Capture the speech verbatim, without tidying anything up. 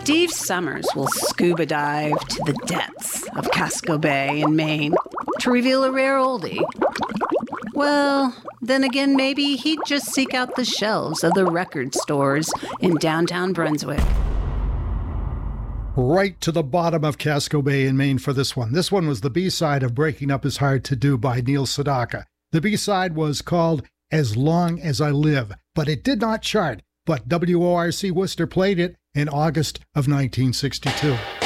Steve Summers will scuba dive to the depths of Casco Bay in Maine to reveal a rare oldie. Well, then again, maybe he'd just seek out the shelves of the record stores in downtown Brunswick. Right to the bottom of Casco Bay in Maine for this one. This one was the B-side of Breaking Up Is Hard to Do by Neil Sedaka. The B-side was called As Long As I Live, but it did not chart. But W O R C Worcester played it in August of nineteen sixty-two.